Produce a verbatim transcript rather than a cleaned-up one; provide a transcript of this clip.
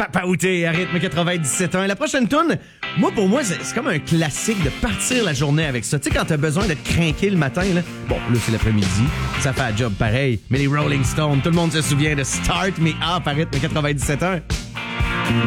Papa Outé à rythme quatre-vingt-dix-sept un. La prochaine toune, moi pour moi, c'est, c'est comme un classique de partir la journée avec ça. Tu sais, quand t'as besoin de te craquer le matin, là, bon, là c'est l'après-midi, ça fait un job pareil. Mais les Rolling Stones, tout le monde se souvient de Start Me Up à rythme quatre-vingt-dix-sept un.